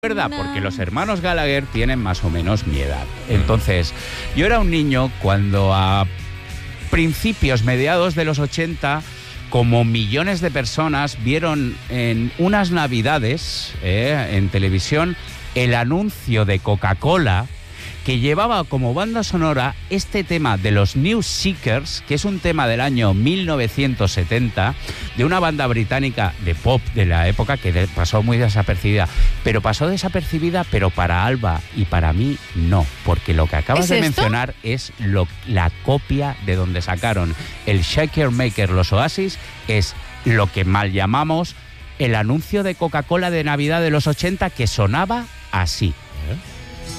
¿Verdad? Porque los hermanos Gallagher tienen más o menos mi edad. Entonces, yo era un niño cuando a mediados de los 80, como millones de personas vieron en unas navidades en televisión el anuncio de Coca-Cola que llevaba como banda sonora este tema de los New Seekers, que es un tema del año 1970, de una banda británica de pop de la época que pasó muy desapercibida. Pero pasó desapercibida, pero para Alba y para mí no, porque lo que acabas de mencionar es la copia de donde sacaron el Shaker Maker, los Oasis, es lo que mal llamamos el anuncio de Coca-Cola de Navidad de los 80 que sonaba así.